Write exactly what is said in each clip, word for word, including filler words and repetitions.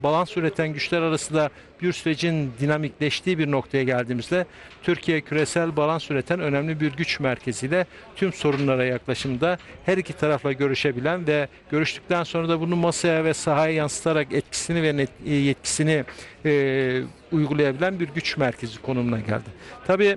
balans üreten güçler arasında bir sürecin dinamikleştiği bir noktaya geldiğimizde Türkiye küresel balans üreten önemli bir güç merkeziyle tüm sorunlara yaklaşımda her iki tarafla görüşebilen ve görüştükten sonra da bunu masaya ve sahaya yansıtarak etkisini ve net, yetkisini e, uygulayabilen bir güç merkezi konumuna geldi. Tabii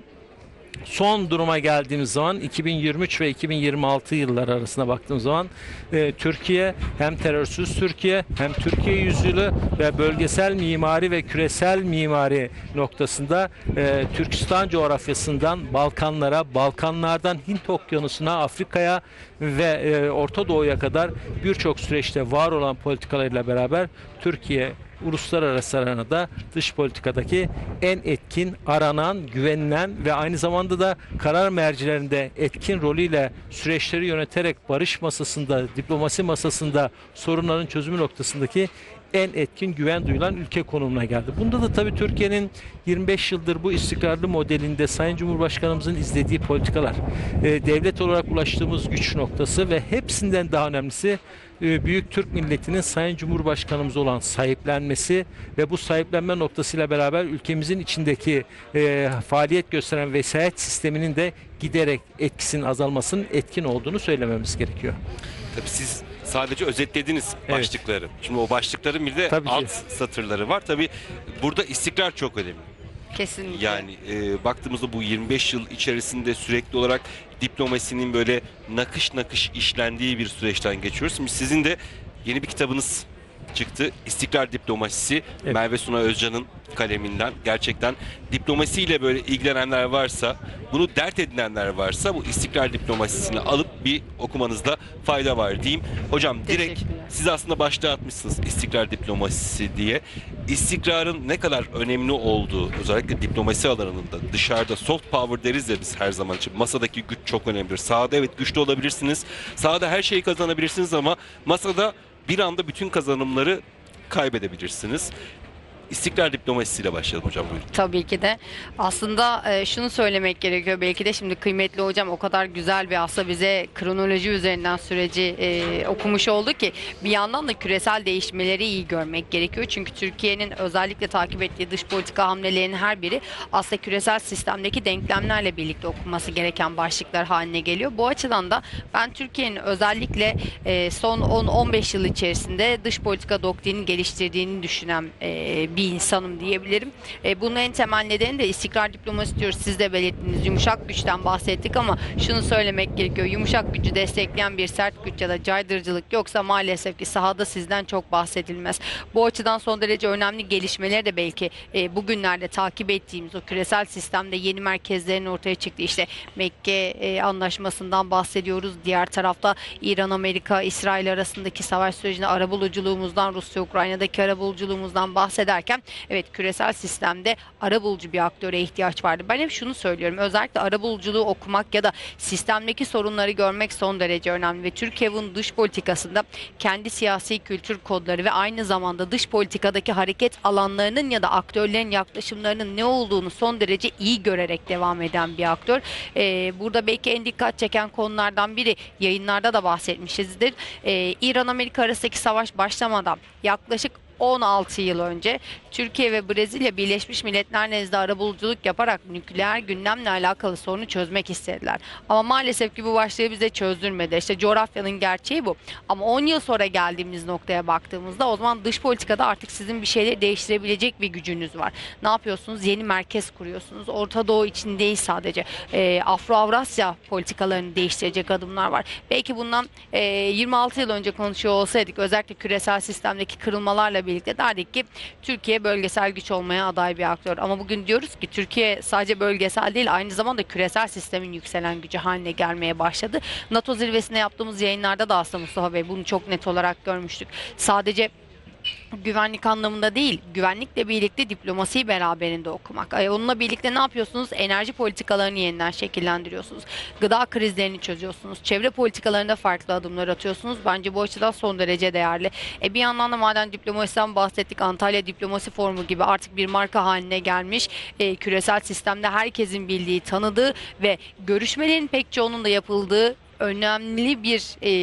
son duruma geldiğimiz zaman iki bin yirmi üç ve iki bin yirmi altı yılları arasına baktığımız zaman e, Türkiye hem terörsüz Türkiye hem Türkiye yüzyılı ve bölgesel mimari ve küresel mimari noktasında e, Türkistan coğrafyasından Balkanlara, Balkanlardan Hint Okyanusu'na, Afrika'ya ve e, Orta Doğu'ya kadar birçok süreçte var olan politikalarıyla beraber Türkiye uluslararası arenada dış politikadaki en etkin, aranan, güvenilen ve aynı zamanda da karar mercilerinde etkin rolüyle süreçleri yöneterek barış masasında, diplomasi masasında sorunların çözümü noktasındaki en etkin, güven duyulan ülke konumuna geldi. Bunda da tabii Türkiye'nin yirmi beş yıldır bu istikrarlı modelinde Sayın Cumhurbaşkanımızın izlediği politikalar, e, devlet olarak ulaştığımız güç noktası ve hepsinden daha önemlisi e, büyük Türk milletinin Sayın Cumhurbaşkanımız olan sahiplenmesi ve bu sahiplenme noktasıyla beraber ülkemizin içindeki e, faaliyet gösteren vesayet sisteminin de giderek etkisinin azalmasının etkin olduğunu söylememiz gerekiyor. Tabii siz sadece özetlediniz Evet. başlıkları. Şimdi o başlıkların bir de Tabii ki. alt satırları var. Tabii burada istikrar çok önemli. Kesinlikle. Yani e, baktığımızda bu yirmi beş yıl içerisinde sürekli olarak diplomasinin böyle nakış nakış işlendiği bir süreçten geçiyoruz. Şimdi sizin de yeni bir kitabınız çıktı. İstikrar Diplomasisi. Evet. Merve Suna Özcan'ın kaleminden. Gerçekten diplomasiyle böyle ilgilenenler varsa, bunu dert edinenler varsa bu istikrar diplomasisini alıp bir okumanızda fayda var diyeyim. Hocam direkt siz aslında başlığa atmışsınız istikrar diplomasisi diye. İstikrarın ne kadar önemli olduğu, özellikle diplomasi alanında, dışarıda soft power deriz ya biz her zaman için. Masadaki güç çok önemlidir. Sahada evet güçlü olabilirsiniz. Sahada her şeyi kazanabilirsiniz ama masada bir anda bütün kazanımları kaybedebilirsiniz. İstikrar diplomasisiyle başlayalım hocam, buyurun. Tabii ki de. Aslında e, şunu söylemek gerekiyor. Belki de şimdi kıymetli hocam o kadar güzel bir aslında bize kronoloji üzerinden süreci e, okumuş oldu ki bir yandan da küresel değişmeleri iyi görmek gerekiyor. Çünkü Türkiye'nin özellikle takip ettiği dış politika hamlelerinin her biri aslında küresel sistemdeki denklemlerle birlikte okunması gereken başlıklar haline geliyor. Bu açıdan da ben Türkiye'nin özellikle e, son on on beş yıl içerisinde dış politika doktrinini geliştirdiğini düşünen e, bir insanım diyebilirim. E, bunun en temel nedeni de istikrar diplomasisi diyoruz. Siz de belirttiniz. Yumuşak güçten bahsettik ama şunu söylemek gerekiyor. Yumuşak gücü destekleyen bir sert güç ya da caydırıcılık yoksa maalesef ki sahada sizden çok bahsedilmez. Bu açıdan son derece önemli gelişmeleri de belki e, bugünlerde takip ettiğimiz o küresel sistemde yeni merkezlerin ortaya çıktı. İşte Mekke e, anlaşmasından bahsediyoruz. Diğer tarafta İran, Amerika, İsrail arasındaki savaş sürecinde arabuluculuğumuzdan, Rusya, Ukrayna'daki arabuluculuğumuzdan bahsederken evet küresel sistemde arabulucu bir aktöre ihtiyaç vardı. Ben hep şunu söylüyorum. Özellikle arabuluculuğu okumak ya da sistemdeki sorunları görmek son derece önemli ve Türkiye bunun dış politikasında kendi siyasi kültür kodları ve aynı zamanda dış politikadaki hareket alanlarının ya da aktörlerin yaklaşımlarının ne olduğunu son derece iyi görerek devam eden bir aktör. Ee, burada belki en dikkat çeken konulardan biri yayınlarda da bahsetmişizdir. Ee, İran-Amerika arasındaki savaş başlamadan yaklaşık on altı yıl önce Türkiye ve Brezilya Birleşmiş Milletler nezdinde arabuluculuk yaparak nükleer gündemle alakalı sorunu çözmek istediler. Ama maalesef ki bu başlığı bize çözdürmedi. İşte coğrafyanın gerçeği bu. Ama on yıl sonra geldiğimiz noktaya baktığımızda o zaman dış politikada artık sizin bir şeyleri değiştirebilecek bir gücünüz var. Ne yapıyorsunuz? Yeni merkez kuruyorsunuz. Orta Doğu için değil sadece. E, Afro-Avrasya politikalarını değiştirecek adımlar var. Belki bundan e, yirmi altı yıl önce konuşuyor olsaydık özellikle küresel sistemdeki kırılmalarla birlikte derdik ki Türkiye bölgesel güç olmaya aday bir aktör. Ama bugün diyoruz ki Türkiye sadece bölgesel değil aynı zamanda küresel sistemin yükselen gücü haline gelmeye başladı. NATO zirvesinde yaptığımız yayınlarda da aslında Mustafa Bey bunu çok net olarak görmüştük. Sadece güvenlik anlamında değil, güvenlikle birlikte diplomasiyi beraberinde okumak. Onunla birlikte ne yapıyorsunuz? Enerji politikalarını yeniden şekillendiriyorsunuz. Gıda krizlerini çözüyorsunuz. Çevre politikalarında farklı adımlar atıyorsunuz. Bence bu açıdan son derece değerli. E bir yandan da madem diplomasiden bahsettik, Antalya Diplomasi Forumu gibi artık bir marka haline gelmiş, e, küresel sistemde herkesin bildiği, tanıdığı ve görüşmelerin pek çoğunun da yapıldığı önemli bir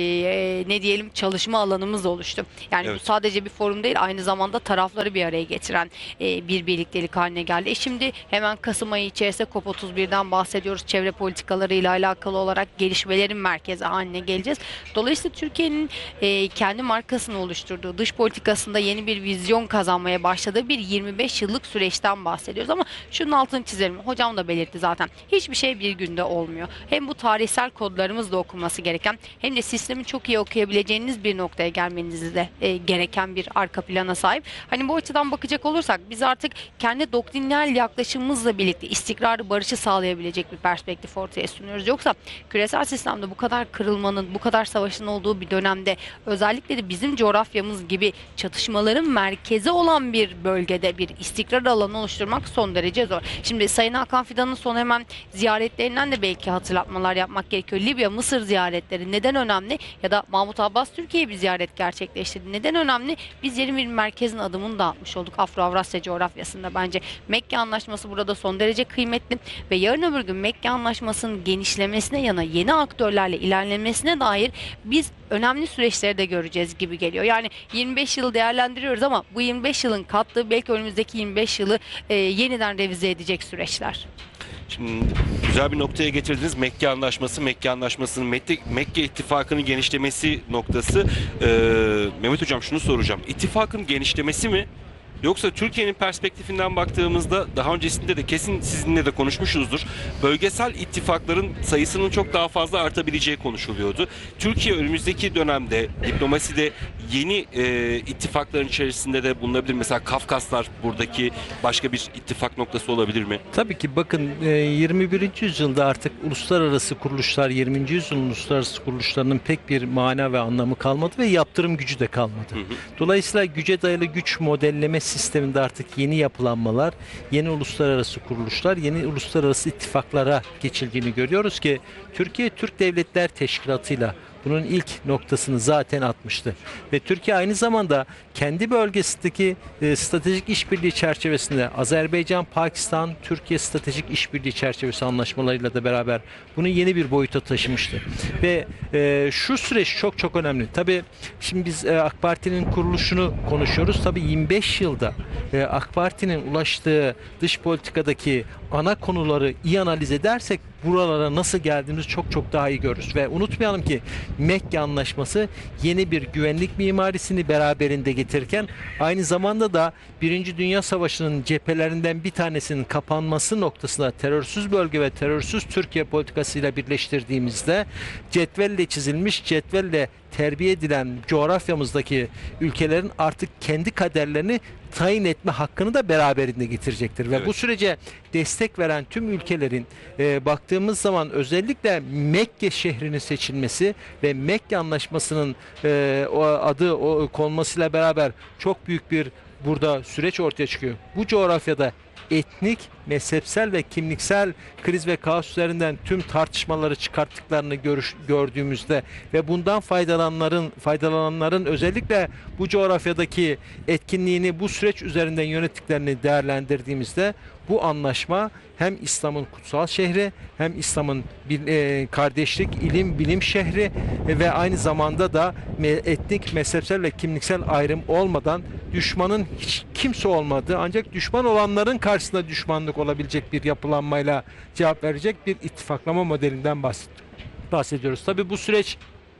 e, ne diyelim çalışma alanımız oluştu. Yani Evet. bu sadece bir forum değil, aynı zamanda tarafları bir araya getiren e, bir birliktelik haline geldi. E şimdi hemen Kasım ayı içerisinde COP otuz birden bahsediyoruz. Çevre politikalarıyla alakalı olarak gelişmelerin merkezi haline geleceğiz. Dolayısıyla Türkiye'nin e, kendi markasını oluşturduğu, dış politikasında yeni bir vizyon kazanmaya başladığı bir yirmi beş yıllık süreçten bahsediyoruz. Ama şunun altını çizelim. Hocam da belirtti zaten. Hiçbir şey bir günde olmuyor. Hem bu tarihsel kodlarımız da okunması gereken, hem de sistemi çok iyi okuyabileceğiniz bir noktaya gelmeniz de e, gereken bir arka plana sahip. Hani bu açıdan bakacak olursak biz artık kendi doktrinal yaklaşımımızla birlikte istikrarı, barışı sağlayabilecek bir perspektif ortaya sunuyoruz. Yoksa küresel sistemde bu kadar kırılmanın, bu kadar savaşın olduğu bir dönemde, özellikle de bizim coğrafyamız gibi çatışmaların merkezi olan bir bölgede bir istikrar alanı oluşturmak son derece zor. Şimdi Sayın Hakan Fidan'ın son hemen ziyaretlerinden de belki hatırlatmalar yapmak gerekiyor. Libya, Mısır ziyaretleri neden önemli? Ya da Mahmut Abbas Türkiye'ye bir ziyaret gerçekleştirdi. Neden önemli? Biz yeni bir merkezin adımını da atmış olduk Afro-Avrasya coğrafyasında bence. Mekke Anlaşması burada son derece kıymetli ve yarın öbür gün Mekke Anlaşması'nın genişlemesine yana yeni aktörlerle ilerlemesine dair biz önemli süreçleri de göreceğiz gibi geliyor. Yani yirmi beş yılı değerlendiriyoruz ama bu yirmi beş yılın kattığı belki önümüzdeki yirmi beş yılı e, yeniden revize edecek süreçler. Şimdi güzel bir noktaya getirdiniz. Mekke Anlaşması, Mekke Anlaşması'nın Mekke, Mekke İttifakı'nın genişlemesi noktası. Ee, Mehmet Hocam şunu soracağım. İttifakın genişlemesi mi? Yoksa Türkiye'nin perspektifinden baktığımızda daha öncesinde de kesin sizinle de konuşmuşuzdur. Bölgesel ittifakların sayısının çok daha fazla artabileceği konuşuluyordu. Türkiye önümüzdeki dönemde diplomaside yeni e, ittifakların içerisinde de bulunabilir. Mesela Kafkaslar buradaki başka bir ittifak noktası olabilir mi? Tabii ki bakın e, yirmi birinci yüzyılda artık uluslararası kuruluşlar, yirminci yüzyılın uluslararası kuruluşlarının pek bir mana ve anlamı kalmadı ve yaptırım gücü de kalmadı. Hı hı. Dolayısıyla güce dayalı güç modelleme sisteminde artık yeni yapılanmalar, yeni uluslararası kuruluşlar, yeni uluslararası ittifaklara geçildiğini görüyoruz ki Türkiye Türk Devletler Teşkilatı'yla bunun ilk noktasını zaten atmıştı. Ve Türkiye aynı zamanda kendi bölgesindeki e, stratejik işbirliği çerçevesinde Azerbaycan, Pakistan, Türkiye stratejik işbirliği çerçevesi anlaşmalarıyla da beraber bunu yeni bir boyuta taşımıştı. Ve e, şu süreç çok çok önemli. Tabii şimdi biz e, AK Parti'nin kuruluşunu konuşuyoruz. Tabii yirmi beş yılda e, AK Parti'nin ulaştığı dış politikadaki ana konuları iyi analiz edersek buralara nasıl geldiğimizi çok çok daha iyi görürüz. Ve unutmayalım ki Mekke Anlaşması yeni bir güvenlik mimarisini beraberinde getirirken aynı zamanda da Birinci Dünya Savaşı'nın cephelerinden bir tanesinin kapanması noktasında terörsüz bölge ve terörsüz Türkiye politikasıyla birleştirdiğimizde cetvelle çizilmiş, cetvelle terbiye edilen coğrafyamızdaki ülkelerin artık kendi kaderlerini tayin etme hakkını da beraberinde getirecektir. Ve Evet. bu sürece destek veren tüm ülkelerin e, baktığımız zaman özellikle Mekke şehrinin seçilmesi ve Mekke Anlaşması'nın e, o adı o, konmasıyla beraber çok büyük bir burada süreç ortaya çıkıyor. Bu coğrafyada etnik, mezhepsel ve kimliksel kriz ve kaos üzerinden tüm tartışmaları çıkarttıklarını görüş, gördüğümüzde ve bundan faydalananların faydalananların özellikle bu coğrafyadaki etkinliğini bu süreç üzerinden yönettiklerini değerlendirdiğimizde bu anlaşma hem İslam'ın kutsal şehri hem İslam'ın bil- e, kardeşlik, ilim, bilim şehri e, ve aynı zamanda da me- etnik, mezhepsel ve kimliksel ayrım olmadan düşmanın hiç kimse olmadığı ancak düşman olanların karşısında düşmanlık olabilecek bir yapılanmayla cevap verecek bir ittifaklama modelinden bahs- bahsediyoruz. Tabii bu süreç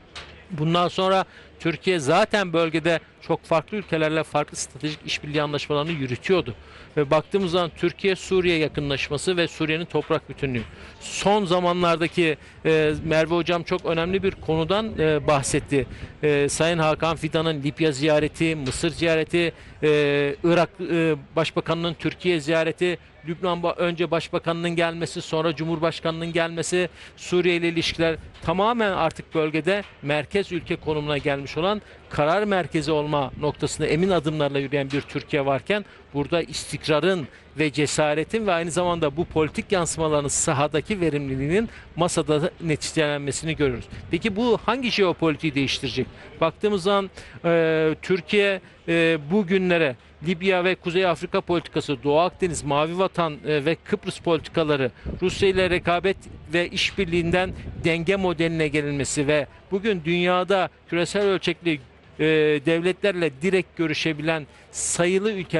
bundan sonra Türkiye zaten bölgede çok farklı ülkelerle farklı stratejik işbirliği anlaşmalarını yürütüyordu. Ve baktığımız zaman Türkiye-Suriye yakınlaşması ve Suriye'nin toprak bütünlüğü. Son zamanlardaki e, Merve Hocam çok önemli bir konudan e, bahsetti. E, Sayın Hakan Fidan'ın Libya ziyareti, Mısır ziyareti, e, Irak e, Başbakanı'nın Türkiye ziyareti, Lübnan ba- önce Başbakanı'nın gelmesi, sonra Cumhurbaşkanı'nın gelmesi, Suriye ile ilişkiler tamamen artık bölgede merkez ülke konumuna gelmiş olan karar merkezi olma noktasında emin adımlarla yürüyen bir Türkiye varken burada istikrarın ve cesaretin ve aynı zamanda bu politik yansımaların sahadaki verimliliğinin masada neticelenmesini görüyoruz. Peki bu hangi jeopolitiği değiştirecek? Baktığımız zaman e, Türkiye e, bugünlere Libya ve Kuzey Afrika politikası, Doğu Akdeniz, Mavi Vatan e, ve Kıbrıs politikaları, Rusya ile rekabet ve işbirliğinden denge modeline gelinmesi ve bugün dünyada küresel ölçekli e, devletlerle direkt görüşebilen sayılı ülkeler